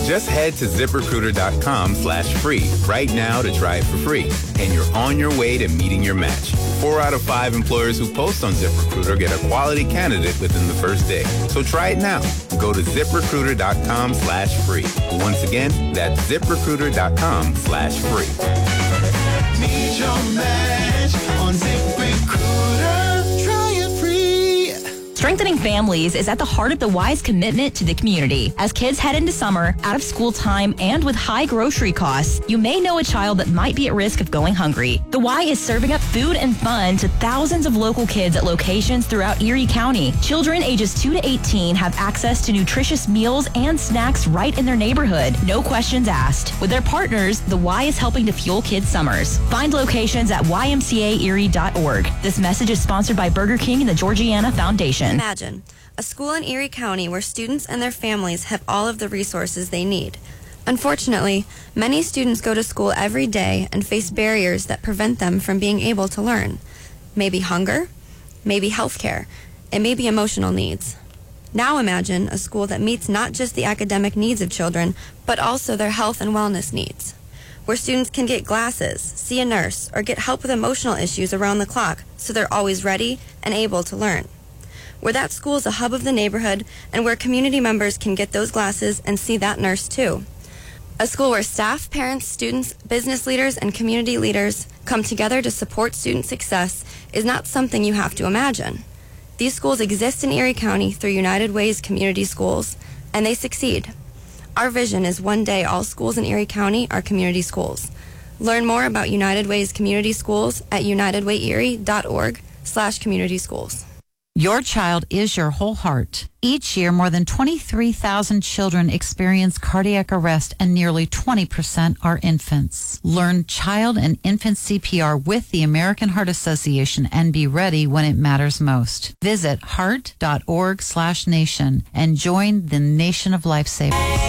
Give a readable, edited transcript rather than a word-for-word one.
Just head to ZipRecruiter.com/free right now to try it for free. And you're on your way to meeting your match. 4 out of 5 employers who post on ZipRecruiter get a quality candidate within the first day. So try it now. Go to ZipRecruiter.com/free. Once again, that's ZipRecruiter.com/free. Meet your match on ZipRecruiter. Try it free. Strengthening families is at the heart of the Y's commitment to the community. As kids head into summer, out of school time, and with high grocery costs, you may know a child that might be at risk of going hungry. The Y is serving up food and fun to thousands of local kids at locations throughout Erie County. Children ages 2 to 18 have access to nutritious meals and snacks right in their neighborhood. No questions asked. With their partners, the Y is helping to fuel kids' summers. Find locations at ymcaerie.org. This message is sponsored by Burger King and the Georgiana Foundation. Imagine a school in Erie County where students and their families have all of the resources they need. Unfortunately, many students go to school every day and face barriers that prevent them from being able to learn. Maybe hunger, maybe healthcare, and maybe emotional needs. Now imagine a school that meets not just the academic needs of children, but also their health and wellness needs, where students can get glasses, see a nurse, or get help with emotional issues around the clock so they're always ready and able to learn. Where that school is a hub of the neighborhood and where community members can get those glasses and see that nurse too. A school where staff, parents, students, business leaders, and community leaders come together to support student success is not something you have to imagine. These schools exist in Erie County through United Way's community schools, and they succeed. Our vision is one day all schools in Erie County are community schools. Learn more about United Way's community schools at unitedwayerie.org/community schools. Your child is your whole heart. Each year, more than 23,000 children experience cardiac arrest and nearly 20% are infants. Learn child and infant CPR with the American Heart Association and be ready when it matters most. Visit heart.org/nation and join the nation of lifesavers.